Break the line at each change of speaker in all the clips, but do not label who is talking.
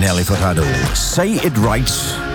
Nelly Furtado. Say It Right.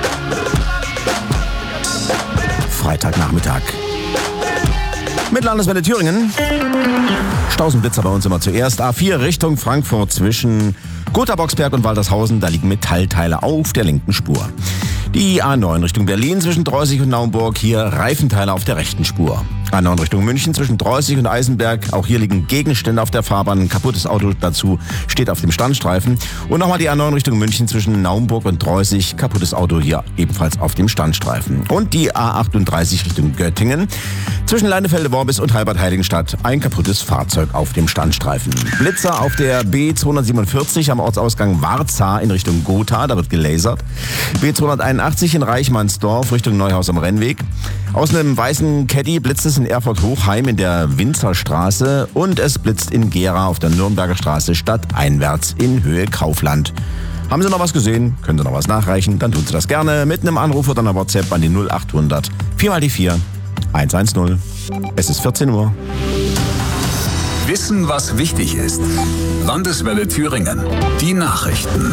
Freitagnachmittag. Mit Landeswelle Thüringen. Stausenblitzer bei uns immer zuerst. A4 Richtung Frankfurt zwischen Gotha-Boxberg und Waltershausen. Da liegen Metallteile auf der linken Spur. Die A9 Richtung Berlin zwischen Droßig und Naumburg. Hier Reifenteile auf der rechten Spur. A9 Richtung München zwischen Droßig und Eisenberg. Auch hier liegen Gegenstände auf der Fahrbahn. Ein kaputtes Auto dazu steht auf dem Standstreifen. Und nochmal die A9 Richtung München zwischen Naumburg und Droßig. Kaputtes Auto hier ebenfalls auf dem Standstreifen. Und die A38 Richtung Göttingen. Zwischen Leinefelde-Worbis und Halbert-Heiligenstadt ein kaputtes Fahrzeug auf dem Standstreifen. Blitzer auf der B247 am Ortsausgang Warzar in Richtung Gotha. Da wird gelasert. B281 in Reichmannsdorf Richtung Neuhaus am Rennweg. Aus einem weißen Caddy blitzt es in Erfurt-Hochheim in der Winzerstraße und es blitzt in Gera auf der Nürnberger Straße stadteinwärts in Höhe Kaufland. Haben Sie noch was gesehen? Können Sie noch was nachreichen? Dann tun Sie das gerne mit einem Anruf oder einer WhatsApp an die 0800 4x4 110. Es ist 14 Uhr.
Wissen, was wichtig ist. Landeswelle Thüringen. Die Nachrichten.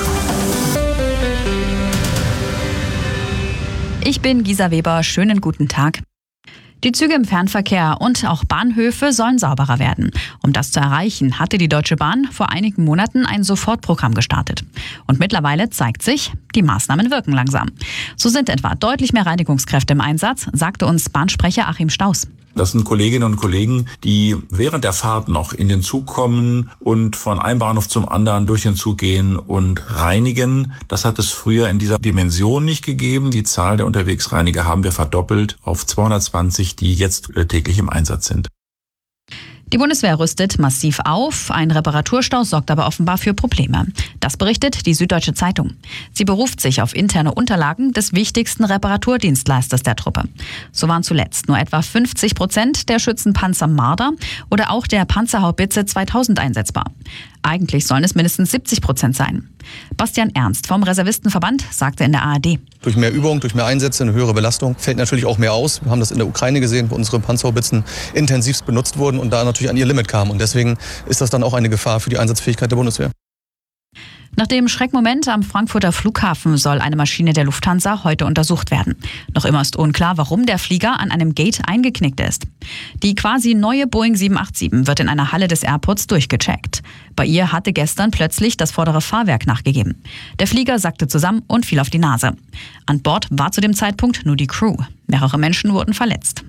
Ich bin Gisa Weber. Schönen guten Tag. Die Züge im Fernverkehr und auch Bahnhöfe sollen sauberer werden. Um das zu erreichen, hatte die Deutsche Bahn vor einigen Monaten ein Sofortprogramm gestartet. Und mittlerweile zeigt sich, die Maßnahmen wirken langsam. So sind etwa deutlich mehr Reinigungskräfte im Einsatz, sagte uns Bahnsprecher Achim Staus.
Das sind Kolleginnen und Kollegen, die während der Fahrt noch in den Zug kommen und von einem Bahnhof zum anderen durch den Zug gehen und reinigen. Das hat es früher in dieser Dimension nicht gegeben. Die Zahl der Unterwegsreiniger haben wir verdoppelt auf 220, die jetzt täglich im Einsatz sind.
Die Bundeswehr rüstet massiv auf, ein Reparaturstau sorgt aber offenbar für Probleme. Das berichtet die Süddeutsche Zeitung. Sie beruft sich auf interne Unterlagen des wichtigsten Reparaturdienstleisters der Truppe. So waren zuletzt nur etwa 50% der Schützenpanzer Marder oder auch der Panzerhaubitze 2000 einsetzbar. Eigentlich sollen es mindestens 70% sein. Bastian Ernst vom Reservistenverband sagte in der ARD.
Durch mehr Übung, durch mehr Einsätze, eine höhere Belastung fällt natürlich auch mehr aus. Wir haben das in der Ukraine gesehen, wo unsere Panzerhaubitzen intensivst benutzt wurden und da natürlich an ihr Limit kamen. Und deswegen ist das dann auch eine Gefahr für die Einsatzfähigkeit der Bundeswehr.
Nach dem Schreckmoment am Frankfurter Flughafen soll eine Maschine der Lufthansa heute untersucht werden. Noch immer ist unklar, warum der Flieger an einem Gate eingeknickt ist. Die quasi neue Boeing 787 wird in einer Halle des Airports durchgecheckt. Bei ihr hatte gestern plötzlich das vordere Fahrwerk nachgegeben. Der Flieger sackte zusammen und fiel auf die Nase. An Bord war zu dem Zeitpunkt nur die Crew. Mehrere Menschen wurden verletzt.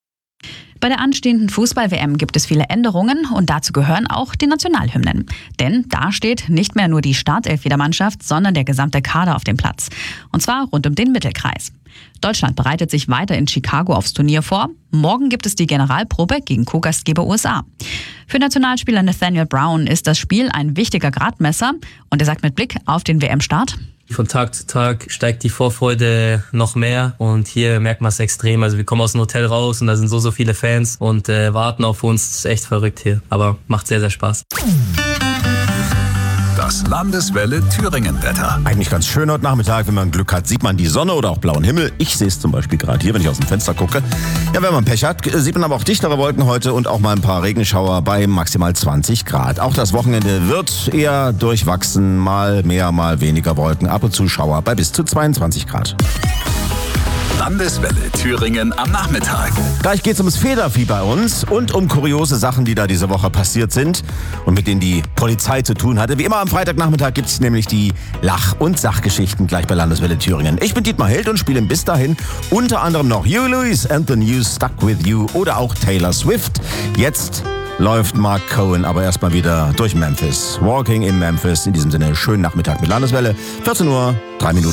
Bei der anstehenden Fußball-WM gibt es viele Änderungen und dazu gehören auch die Nationalhymnen. Denn da steht nicht mehr nur die Startelf jeder Mannschaft, sondern der gesamte Kader auf dem Platz. Und zwar rund um den Mittelkreis. Deutschland bereitet sich weiter in Chicago aufs Turnier vor. Morgen gibt es die Generalprobe gegen Co-Gastgeber USA. Für Nationalspieler Nathaniel Brown ist das Spiel ein wichtiger Gradmesser und er sagt mit Blick auf den WM-Start:
Von Tag zu Tag steigt die Vorfreude noch mehr und hier merkt man es extrem. Also wir kommen aus dem Hotel raus und da sind so viele Fans und warten auf uns. Das ist echt verrückt hier, aber macht sehr, sehr Spaß.
Das Landeswelle Thüringen-Wetter.
Eigentlich ganz schön heute Nachmittag. Wenn man Glück hat, sieht man die Sonne oder auch blauen Himmel. Ich sehe es zum Beispiel gerade hier, wenn ich aus dem Fenster gucke. Ja, wenn man Pech hat, sieht man aber auch dichtere Wolken heute und auch mal ein paar Regenschauer bei maximal 20 Grad. Auch das Wochenende wird eher durchwachsen. Mal mehr, mal weniger Wolken. Ab und zu Schauer bei bis zu 22 Grad.
Landeswelle Thüringen am Nachmittag.
Gleich geht's ums Federvieh bei uns und um kuriose Sachen, die da diese Woche passiert sind und mit denen die Polizei zu tun hatte. Wie immer am Freitagnachmittag gibt's nämlich die Lach- und Sachgeschichten gleich bei Landeswelle Thüringen. Ich bin Dietmar Held und spiele bis dahin unter anderem noch Huey Lewis and the News, Stuck With You oder auch Taylor Swift. Jetzt läuft Mark Cohen aber erstmal wieder durch Memphis. Walking in Memphis. In diesem Sinne, schönen Nachmittag mit Landeswelle. 14 Uhr, 3 Minuten.